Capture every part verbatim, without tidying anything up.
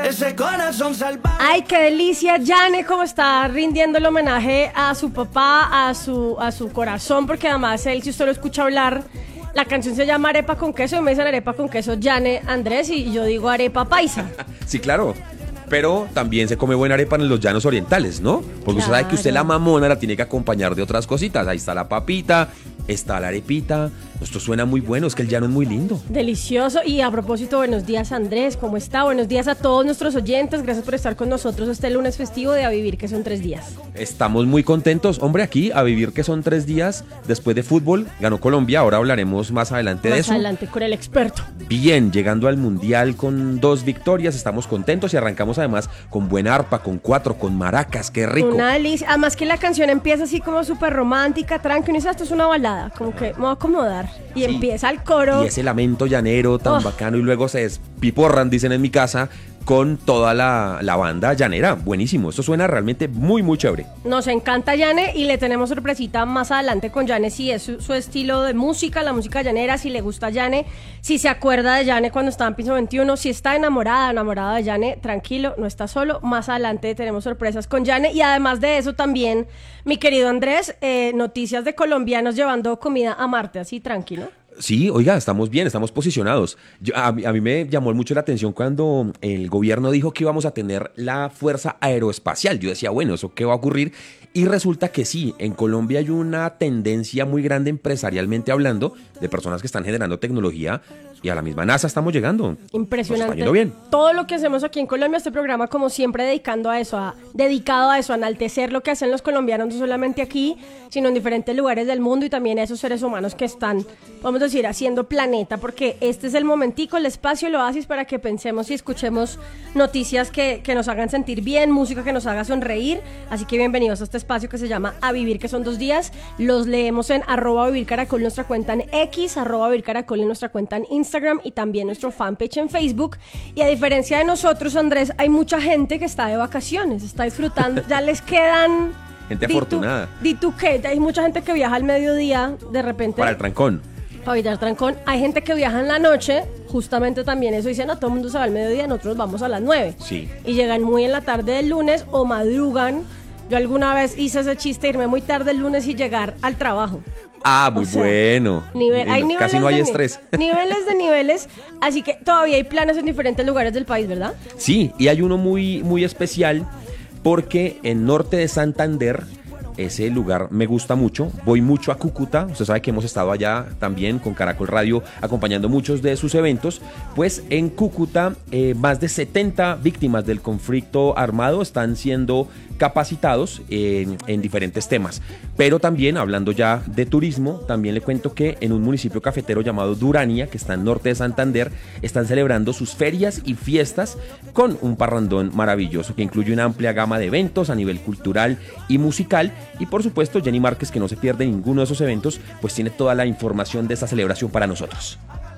ese corazón salvaje. Ay, qué delicia, Yane, cómo está rindiendo el homenaje a su papá, a su, a su corazón, porque además él, si usted lo escucha hablar, la canción se llama Arepa con queso y me dicen arepa con queso Yane Andrés y yo digo arepa paisa. Sí, claro. Pero también se come buena arepa en los llanos orientales, ¿no? Porque claro. Usted sabe que usted la mamona la tiene que acompañar de otras cositas. Ahí está la papita, está la arepita. Esto suena muy bueno, es que el llano es muy lindo. Delicioso. Y a propósito, buenos días Andrés, ¿cómo está? Buenos días a todos nuestros oyentes. Gracias por estar con nosotros este lunes festivo de A Vivir, que son tres días. Estamos muy contentos. Hombre, aquí A Vivir, que son tres días después de fútbol. Ganó Colombia, ahora hablaremos más adelante más de eso. Más adelante con el experto. Bien, llegando al Mundial con dos victorias, estamos contentos y arrancamos además con buena arpa, con cuatro, con maracas, qué rico. Una delicia. Además que la canción empieza así como súper romántica, tranqui, y dice, esto es una balada, como que me voy a acomodar. Y sí. Empieza el coro. Y ese lamento llanero tan oh. bacano y luego se despiporran, dicen en mi casa, con toda la, la banda llanera. Buenísimo, esto suena realmente muy, muy chévere. Nos encanta Yane y le tenemos sorpresita más adelante con Yane, si es su, su estilo de música, la música llanera, si le gusta Yane, si se acuerda de Yane cuando estaba en Piso veintiuno, si está enamorada, enamorada de Yane, tranquilo, no está solo. Más adelante tenemos sorpresas con Yane y además de eso también, mi querido Andrés, eh, noticias de colombianos llevando comida a Marte, así tranquilo. Sí, oiga, estamos bien, estamos posicionados. Yo, a, a mí me llamó mucho la atención cuando el gobierno dijo que íbamos a tener la Fuerza Aeroespacial. Yo decía, bueno, ¿eso qué va a ocurrir? Y resulta que sí, en Colombia hay una tendencia muy grande empresarialmente hablando de personas que están generando tecnología y a la misma NASA estamos llegando. Impresionante. Nos está yendo bien. Todo lo que hacemos aquí en Colombia, este programa como siempre dedicando a eso, a, dedicado a eso, a enaltecer lo que hacen los colombianos, no solamente aquí, sino en diferentes lugares del mundo y también a esos seres humanos que están, vamos a decir, haciendo planeta, porque este es el momentico, el espacio, el oasis para que pensemos y escuchemos noticias que, que nos hagan sentir bien, música que nos haga sonreír, así que bienvenidos a este espacio que se llama A Vivir, que son dos días. Los leemos en arroba Vivir Caracol, nuestra cuenta en X, arroba Vivir Caracol en nuestra cuenta en Instagram y también nuestro fanpage en Facebook. Y a diferencia de nosotros, Andrés, hay mucha gente que está de vacaciones, está disfrutando, ya les quedan... Gente afortunada. Di tú qué, hay mucha gente que viaja al mediodía, de repente... Para el trancón. Para evitar trancón. Hay gente que viaja en la noche, justamente también eso dicen, no, todo el mundo se va al mediodía, nosotros vamos a las nueve. Sí. Y llegan muy en la tarde del lunes o madrugan. Yo alguna vez hice ese chiste, irme muy tarde el lunes y llegar al trabajo. Ah, muy o sea, bueno. Nivel, hay niveles Casi no hay de, estrés. Niveles de niveles, así que todavía hay planes en diferentes lugares del país, ¿verdad? Sí, y hay uno muy, muy especial porque en norte de Santander, ese lugar me gusta mucho, voy mucho a Cúcuta, usted sabe que hemos estado allá también con Caracol Radio acompañando muchos de sus eventos, pues en Cúcuta eh, más de setenta víctimas del conflicto armado están siendo capacitados en, en diferentes temas, pero también hablando ya de turismo, también le cuento que en un municipio cafetero llamado Durania, que está en norte de Santander, están celebrando sus ferias y fiestas con un parrandón maravilloso que incluye una amplia gama de eventos a nivel cultural y musical. Y por supuesto, Jenny Márquez, que no se pierde ninguno de esos eventos, pues tiene toda la información de esta celebración para nosotros.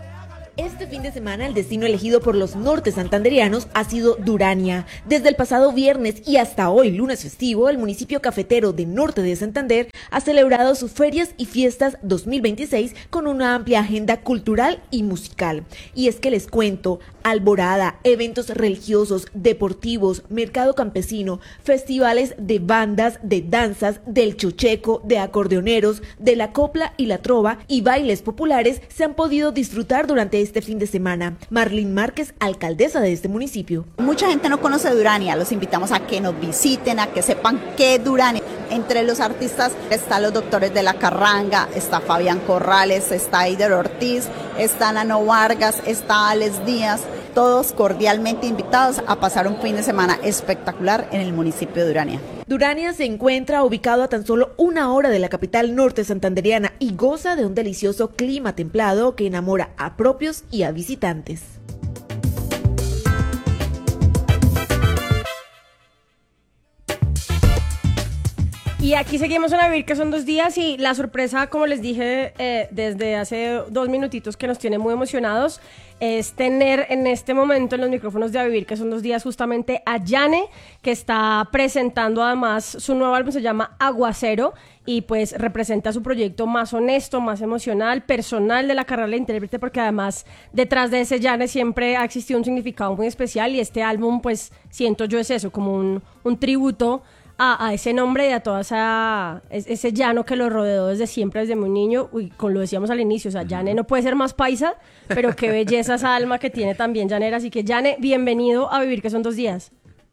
Este fin de semana el destino elegido por los norte santanderianos ha sido Durania. Desde el pasado viernes y hasta hoy, lunes festivo, el municipio cafetero de norte de Santander ha celebrado sus ferias y fiestas dos mil veintiséis con una amplia agenda cultural y musical. Y es que les cuento, alborada, eventos religiosos, deportivos, mercado campesino, festivales de bandas, de danzas, del chocheco, de acordeoneros, de la copla y la trova y bailes populares se han podido disfrutar durante este fin de semana. Marlene Márquez, alcaldesa de este municipio. Mucha gente no conoce Durania, los invitamos a que nos visiten, a que sepan qué es Durania. Entre los artistas están los Doctores de la Carranga, está Fabián Corrales, está Eider Ortiz, está Nano Vargas, está Alex Díaz, todos cordialmente invitados a pasar un fin de semana espectacular en el municipio de Durania. Durania se encuentra ubicado a tan solo una hora de la capital norte santanderiana y goza de un delicioso clima templado que enamora a propios y a visitantes. Y aquí seguimos en A Vivir, que son dos días, y la sorpresa, como les dije eh, desde hace dos minutitos, que nos tiene muy emocionados, es tener en este momento en los micrófonos de A Vivir, que son dos días, justamente a Yane, que está presentando además su nuevo álbum, se llama Aguacero, y pues representa su proyecto más honesto, más emocional, personal de la carrera de intérprete, porque además detrás de ese Yane siempre ha existido un significado muy especial, y este álbum, pues siento yo es eso, como un, un tributo A, a ese nombre y a toda esa ese llano que lo rodeó desde siempre, desde muy niño. Uy, como lo decíamos al inicio, o sea, Yane no puede ser más paisa, pero qué belleza esa alma que tiene también llanera. Así que Yane, bienvenido a Vivir, que son dos días.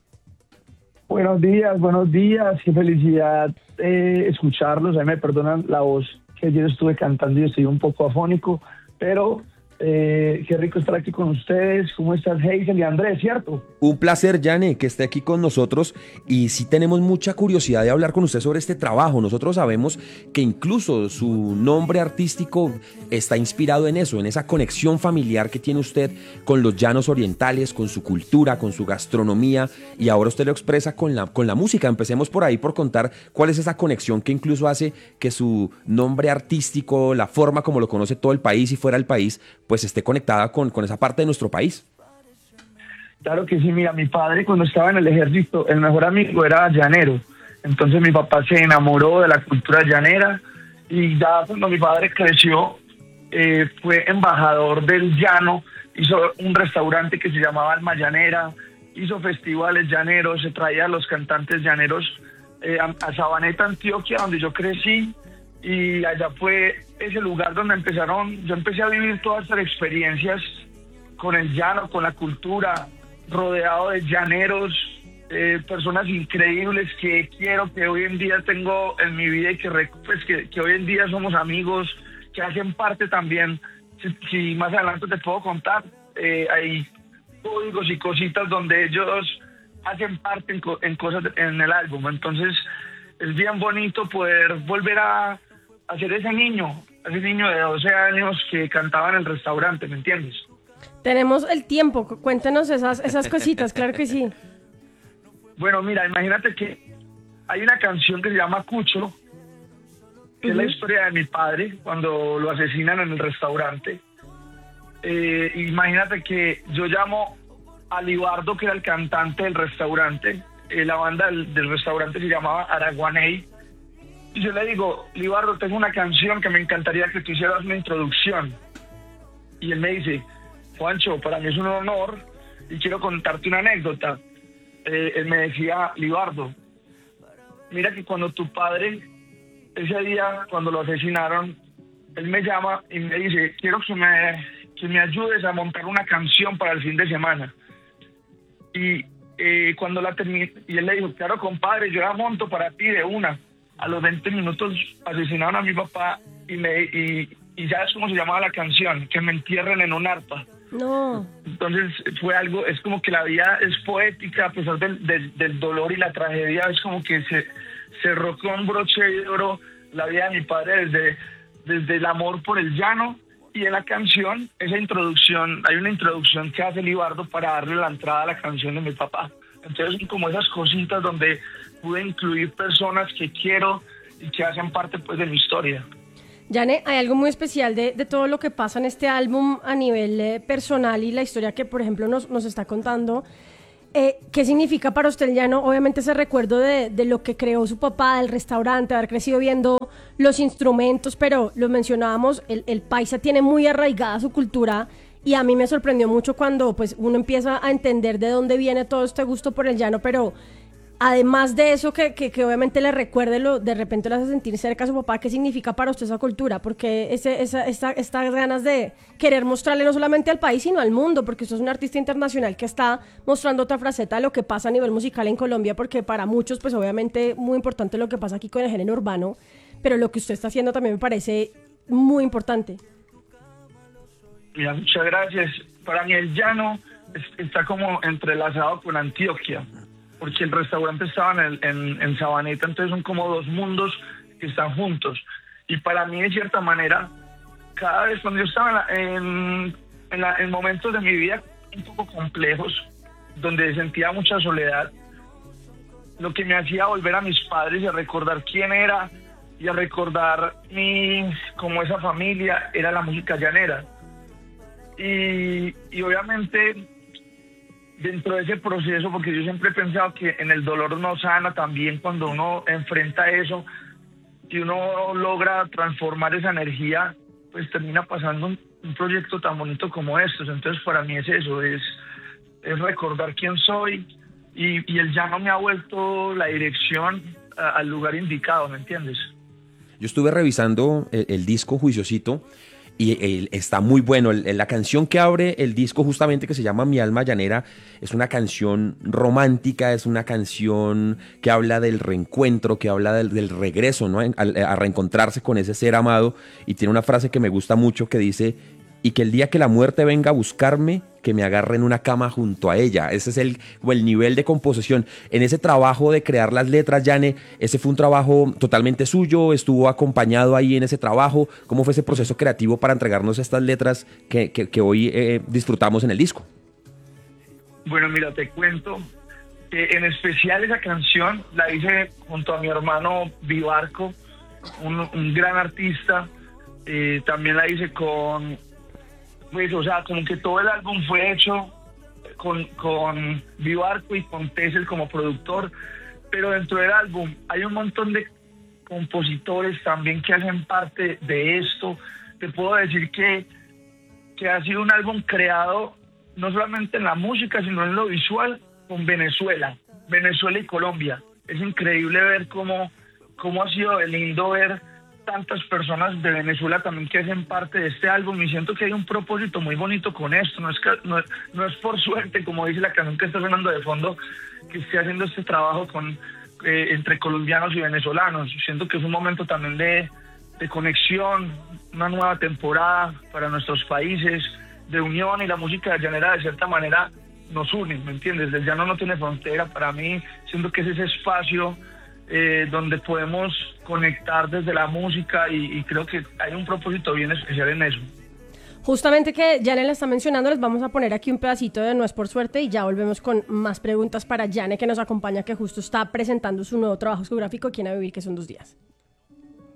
Buenos días, buenos días, qué felicidad eh, escucharlos. A mí me perdonan la voz, que ayer estuve cantando y estoy un poco afónico, pero Eh, qué rico estar aquí con ustedes. ¿Cómo estás, Hazel y Andrés, cierto? Un placer, Yane, que esté aquí con nosotros, y sí tenemos mucha curiosidad de hablar con usted sobre este trabajo. Nosotros sabemos que incluso su nombre artístico está inspirado en eso, en esa conexión familiar que tiene usted con los llanos orientales, con su cultura, con su gastronomía, y ahora usted lo expresa con la, con la música. Empecemos por ahí, por contar cuál es esa conexión que incluso hace que su nombre artístico, la forma como lo conoce todo el país y fuera del país, pues esté conectada con, con esa parte de nuestro país. Claro que sí, mira, mi padre cuando estaba en el ejército, el mejor amigo era llanero. Entonces mi papá se enamoró de la cultura llanera, y ya cuando mi padre creció, eh, fue embajador del llano, hizo un restaurante que se llamaba Alma Llanera, hizo festivales llaneros, se traía a los cantantes llaneros eh, a, a Sabaneta, Antioquia, donde yo crecí, y allá fue ese lugar donde empezaron, yo empecé a vivir todas estas experiencias con el llano, con la cultura, rodeado de llaneros, eh, personas increíbles que quiero, que hoy en día tengo en mi vida, y que, pues, que, que hoy en día somos amigos, que hacen parte también. Si, si más adelante te puedo contar, eh, hay códigos y cositas donde ellos hacen parte en, en cosas en el álbum. Entonces es bien bonito poder volver a a ser ese niño, ese niño de doce años que cantaba en el restaurante, ¿me entiendes? Tenemos el tiempo, cuéntenos esas, esas cositas, claro que sí. Bueno, mira, imagínate que hay una canción que se llama Cucho, que uh-huh. es la historia de mi padre cuando lo asesinan en el restaurante. Eh, imagínate que yo llamo a Libardo, que era el cantante del restaurante, eh, la banda del, del restaurante se llamaba Araguaney, y yo le digo, Libardo, tengo una canción que me encantaría que tú hicieras una introducción. Y él me dice, Juancho, para mí es un honor y quiero contarte una anécdota. Eh, él me decía, Libardo, mira que cuando tu padre, ese día, cuando lo asesinaron, él me llama y me dice, quiero que me, que me ayudes a montar una canción para el fin de semana. Y eh, cuando la terminé, y él le dijo, claro, compadre, yo la monto para ti de una. A los veinte minutos asesinaron a mi papá y, me, y, y ya es como se llamaba la canción, que me entierren en un arpa. No. Entonces fue algo, es como que la vida es poética a pesar del, del, del dolor y la tragedia, es como que se cerró con broche de oro la vida de mi padre desde, desde el amor por el llano. Y en la canción, esa introducción, hay una introducción que hace Libardo para darle la entrada a la canción de mi papá. Entonces son como esas cositas donde pude incluir personas que quiero y que hacen parte, pues, de mi historia. Yane, hay algo muy especial de, de todo lo que pasa en este álbum a nivel eh, personal, y la historia que, por ejemplo, nos, nos está contando. Eh, ¿Qué significa para usted el llano? Obviamente ese recuerdo de, de lo que creó su papá, del restaurante, haber crecido viendo los instrumentos, pero lo mencionábamos, el, el paisa tiene muy arraigada su cultura, y a mí me sorprendió mucho cuando pues uno empieza a entender de dónde viene todo este gusto por el llano, pero además de eso, que, que, que obviamente le recuerde, lo, de repente le hace sentir cerca a su papá. ¿Qué significa para usted esa cultura? Porque ese, esa, esta, estas ganas de querer mostrarle no solamente al país, sino al mundo, porque usted es un artista internacional que está mostrando otra faceta de lo que pasa a nivel musical en Colombia, porque para muchos, pues obviamente muy importante lo que pasa aquí con el género urbano, pero lo que usted está haciendo también me parece muy importante. Mira, muchas gracias. Para mí el llano está como entrelazado con Antioquia, porque el restaurante estaba en, el, en, en Sabaneta, entonces son como dos mundos que están juntos. Y para mí, de cierta manera, cada vez cuando yo estaba en, en, la, en momentos de mi vida un poco complejos, donde sentía mucha soledad, lo que me hacía volver a mis padres y a recordar quién era y a recordar mi, como esa familia, era la música llanera. Y, y obviamente dentro de ese proceso, porque yo siempre he pensado que en el dolor uno sana también cuando uno enfrenta eso, y uno logra transformar esa energía, pues termina pasando un, un proyecto tan bonito como estos. Entonces para mí es eso, es, es recordar quién soy, y, y el llano me ha vuelto la dirección a, al lugar indicado, ¿me entiendes? Yo estuve revisando el, el disco Juiciosito y el, está muy bueno. El, la canción que abre el disco, justamente, que se llama Mi Alma Llanera, es una canción romántica, es una canción que habla del reencuentro, que habla del, del regreso, ¿no? A, a reencontrarse con ese ser amado, y tiene una frase que me gusta mucho que dice: y que el día que la muerte venga a buscarme, que me agarre en una cama junto a ella. Ese es el, el nivel de composición. En ese trabajo de crear las letras, Yane, ¿ese fue un trabajo totalmente suyo? ¿Estuvo acompañado ahí en ese trabajo? ¿Cómo fue ese proceso creativo para entregarnos estas letras que, que, que hoy eh, disfrutamos en el disco? Bueno, mira, te cuento. Eh, en especial esa canción la hice junto a mi hermano Vivarco, un, un gran artista. Eh, también la hice con... Pues, o sea, como que todo el álbum fue hecho con, con Vivarco y con Tessel como productor, pero dentro del álbum hay un montón de compositores también que hacen parte de esto. Te puedo decir que, que ha sido un álbum creado no solamente en la música, sino en lo visual, con Venezuela, Venezuela y Colombia. Es increíble ver cómo, cómo ha sido lindo ver tantas personas de Venezuela también que hacen parte de este álbum, y siento que hay un propósito muy bonito con esto. No es que, no, no es por suerte, como dice la canción que está sonando de fondo, que esté haciendo este trabajo con eh, entre colombianos y venezolanos. Siento que es un momento también de, de conexión, una nueva temporada para nuestros países, de unión, y la música llanera de cierta manera nos une, ¿me entiendes? El llano no tiene frontera. Para mí, siento que es ese espacio Eh, donde podemos conectar desde la música, y, y creo que hay un propósito bien especial en eso. Justamente que Yane le está mencionando, les vamos a poner aquí un pedacito de No es por suerte y ya volvemos con más preguntas para Yane, que nos acompaña, que justo está presentando su nuevo trabajo discográfico, Quién a Vivir, que son dos días.